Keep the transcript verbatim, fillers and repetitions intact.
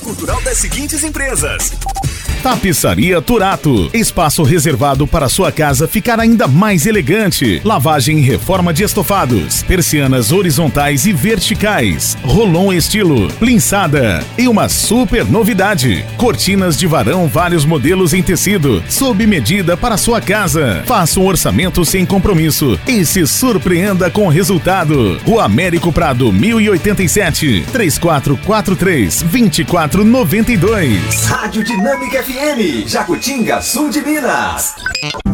cultural das seguintes empresas: Tapeçaria Turato, espaço reservado para sua casa ficar ainda mais elegante. Lavagem e reforma de estofados, persianas horizontais e verticais, Rolon estilo, plinçada e uma super novidade: cortinas de varão vários modelos em tecido, sob medida para sua casa. Faça um orçamento sem compromisso e se surpreenda com o resultado. Rua Américo Prado, mil e oitenta e sete, três quatro quatro três, dois quatro nove dois. Rádio Dinâmica F M, Jacutinga, sul de Minas.